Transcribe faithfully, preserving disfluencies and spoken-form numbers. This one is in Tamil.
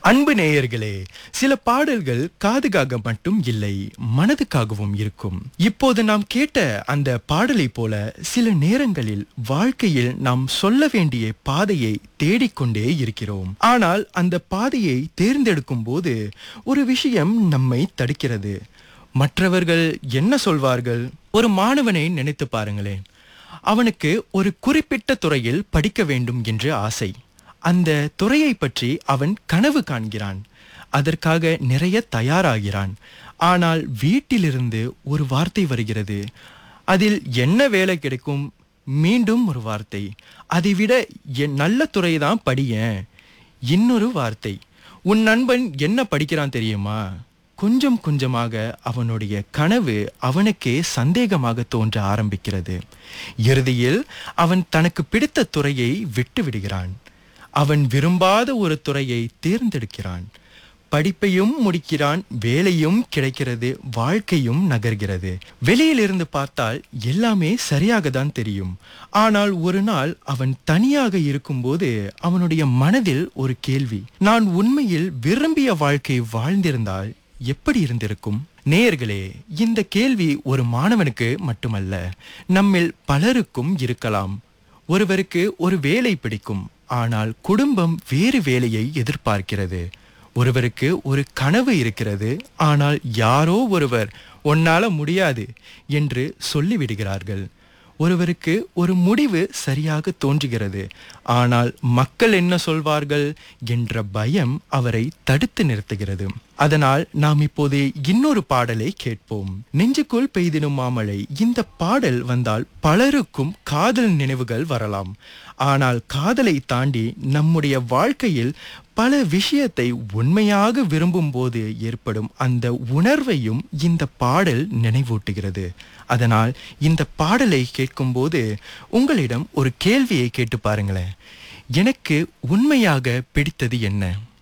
அன்பு நேயர்களே, சில பாடல்கள் காதுக்காக மட்டும் இல்லை, மனதுக்காகவும் இருக்கும். இப்போது நாம் கேட்ட அந்த பாடலை போல சில நேரங்களில் வாழ்க்கையில் நாம் சொல்ல வேண்டிய பாதையை தேடிக்கொண்டே இருக்கிறோம். ஆனால் அந்த பாதையை தேர்ந்தெடுக்கும் போது ஒரு விஷயம் நம்மை தடுக்கிறது. மற்றவர்கள் என்ன சொல்வார்கள்? ஒரு மாணவனை நினைத்து பாருங்களேன். அவனுக்கு ஒரு குறிப்பிட்ட துறையில் படிக்க வேண்டும் என்று ஆசை. அந்த துறையை பற்றி அவன் கனவு காண்கிறான். அதற்காக நிறைய தயாராகிறான். ஆனால் வீட்டிலிருந்து ஒரு வார்த்தை வருகிறது. அதில் என்ன வேலை கிடைக்கும்? மீண்டும் ஒரு வார்த்தை. அதைவிட என் நல்ல துறைதான் படியேன். இன்னொரு வார்த்தை. உன் நண்பன் என்ன படிக்கிறான் தெரியுமா? கொஞ்சம் கொஞ்சமாக அவனுடைய கனவு அவனுக்கே சந்தேகமாக தோன்ற ஆரம்பிக்கிறது. இறுதியில் அவன் தனக்கு பிடித்த துறையை விட்டு விடுகிறான். அவன் விரும்பாத ஒரு துறையை தேர்ந்தெடுக்கிறான். படிப்பையும் முடிக்கிறான், வேலையும் கிடைக்கிறது, வாழ்க்கையும் நகர்கிறது. வெளியிலிருந்து பார்த்தால் எல்லாமே சரியாக தான் தெரியும். ஆனால் ஒரு நாள் அவன் தனியாக இருக்கும்போது அவனுடைய மனதில் ஒரு கேள்வி. நான் உண்மையில் விரும்பிய வாழ்க்கை வாழ்ந்திருந்தால் எப்படி இருந்திருக்கும்? நேயர்களே, இந்த கேள்வி ஒரு மாணவனுக்கு மட்டுமல்ல, நம்மில் பலருக்கும் இருக்கலாம். ஒருவருக்கு ஒரு வேலை பிடிக்கும், ஆனால் குடும்பம் வேறு வேலையை எதிர்பார்க்கிறது. ஒருவருக்கு ஒரு கனவு இருக்கிறது, ஆனால் யாரோ ஒருவர் உன்னால முடியாது என்று சொல்லிவிடுகிறார்கள். ஒருவருக்கு ஒரு முடிவு சரியாக தோன்றுகிறது, ஆனால் மக்கள் என்ன சொல்வார்கள் என்ற பயம் அவரை தடுத்து நிறுத்துகிறது. அதனால் நாம் இப்போது இன்னொரு பாடலை கேட்போம். நெஞ்சுக்குள் பெய்திடும் மாமழை. இந்த பாடல் வந்தால் பலருக்கும் காதல் நினைவுகள் வரலாம். ஆனால் காதலை தாண்டி நம்முடைய வாழ்க்கையில் பல விஷயத்தை உண்மையாக விரும்பும் போது ஏற்படும் அந்த உணர்வையும் இந்த பாடல் நினைவூட்டுகிறது. அதனால் இந்த பாடலை கேட்கும்போது உங்களிடம் ஒரு கேள்வியை கேட்டு பாருங்களேன். எனக்கு உண்மையாக பிடித்தது என்ன?